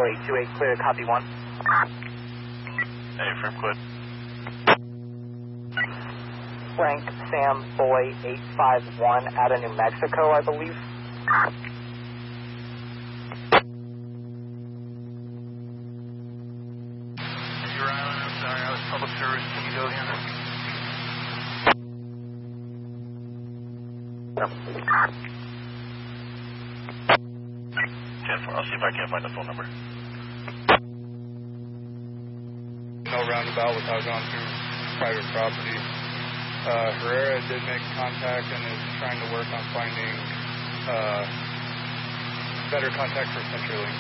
828, clear, copy 1. Hey, firm quit. Frank Sam Boy 851 out of New Mexico, I believe. Hey, Rylan, I'm sorry, I was public service. Can you go again? I'll see if I can't find the phone number. No roundabout without going through private property. Herrera did make contact and is trying to work on finding better contact for CenturyLink.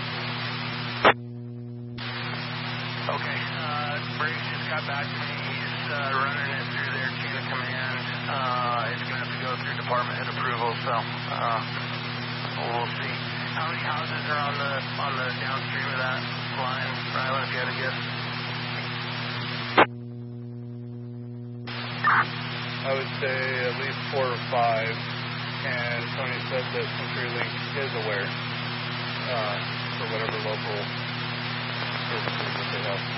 Okay, Briggs just got back to me. He's running it through their chain of command. It's going to have to go through department head approval, so we'll see. How many houses are on the downstream of that line, Rylan, if you had a guess? I would say at least 4 or 5, and Tony said that CenturyLink is aware for whatever local services that they have.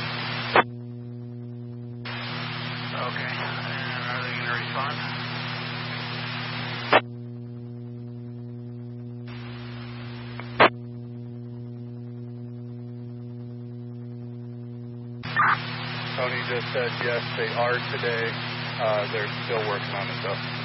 Okay, and are they going to respond? Tony just said yes, they are today. They're still working on it though.